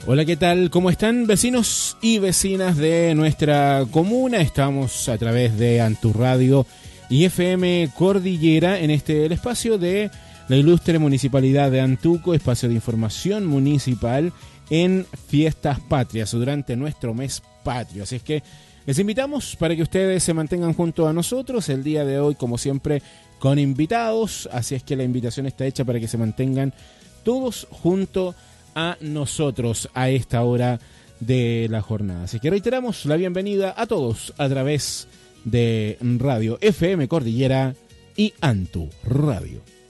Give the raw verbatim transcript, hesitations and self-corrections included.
Hola, ¿qué tal? ¿Cómo están, vecinos y vecinas de nuestra comuna? Estamos a través de Antu Radio y F M Cordillera en este el espacio de la ilustre Municipalidad de Antuco, espacio de información municipal en Fiestas Patrias durante nuestro mes patrio. Así es que les invitamos para que ustedes se mantengan junto a nosotros el día de hoy, como siempre, con invitados. Así es que la invitación está hecha para que se mantengan todos junto a nosotros a esta hora de la jornada. Así que reiteramos la bienvenida a todos a través de Radio F M Cordillera y Antu Radio.